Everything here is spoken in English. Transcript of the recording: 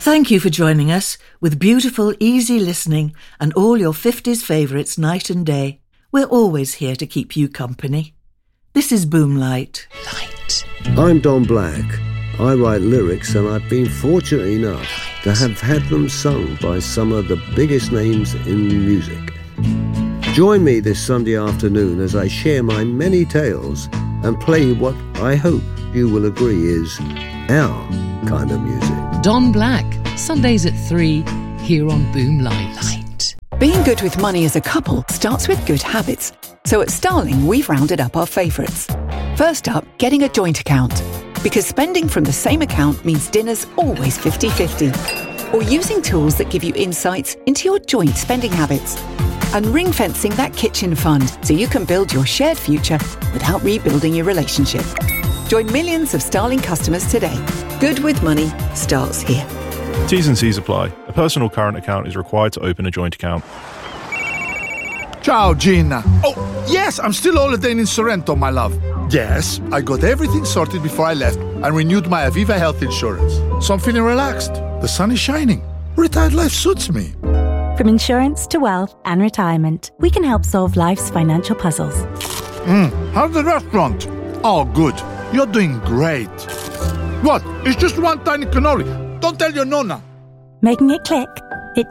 Thank you for joining us with beautiful, easy listening and all your 50s favourites night and day. We're always here to keep you company. This is Boomlight. Light. I'm Don Black. I write lyrics and I've been fortunate enough to have had them sung by some of the biggest names in music. Join me this Sunday afternoon as I share my many tales and play what I hope you will agree is our kind of music. Don Black, Sundays at 3, here on Boomlight. Being good with money as a couple starts with good habits. So at Starling, we've rounded up our favourites. First up, getting a joint account. Because spending from the same account means dinner's always 50-50. Or using tools that give you insights into your joint spending habits. And ring-fencing that kitchen fund so you can build your shared future without rebuilding your relationship. Join millions of Starling customers today. Good with money starts here. T's and C's apply. A personal current account is required to open a joint account. Ciao, Gina. Oh, yes, I'm still holidaying in Sorrento, my love. Yes, I got everything sorted before I left and renewed my Aviva health insurance. So I'm feeling relaxed. The sun is shining. Retired life suits me. From insurance to wealth and retirement, we can help solve life's financial puzzles. How's the restaurant? Oh, good. You're doing great. What? It's just one tiny cannoli. Don't tell your nonna. Making it click